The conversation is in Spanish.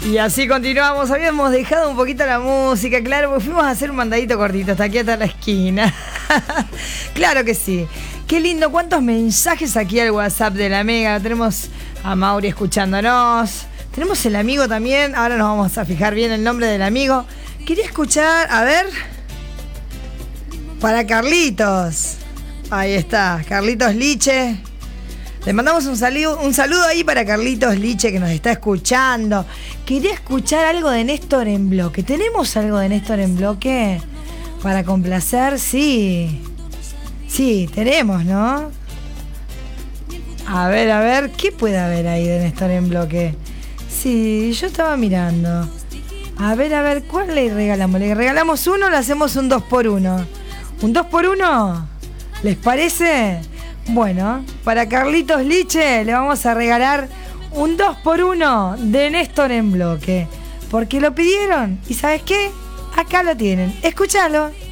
Y así continuamos. Habíamos dejado un poquito la música, claro, porque fuimos a hacer un mandadito cortito hasta aquí, hasta la esquina. Claro que sí. Qué lindo, cuántos mensajes aquí al WhatsApp de la Mega. Tenemos a Mauri escuchándonos. Tenemos el amigo también. Ahora nos vamos a fijar bien el nombre del amigo. Quería escuchar, a ver, para Carlitos. Ahí está, Carlitos Liche. Le mandamos un saludo ahí para Carlitos Liche que nos está escuchando. Quería escuchar algo de Néstor en bloque. ¿Tenemos algo de Néstor en bloque para complacer? Sí. Sí, tenemos, ¿no? A ver, ¿qué puede haber ahí de Néstor en bloque? Sí, yo estaba mirando. A ver, ¿cuál le regalamos? ¿Le regalamos uno o le hacemos un 2x1? ¿Un 2x1? ¿Les parece? Bueno, para Carlitos Liche le vamos a regalar un 2x1 de Néstor en bloque. Porque lo pidieron. ¿Y sabes qué? Acá lo tienen. Escúchalo.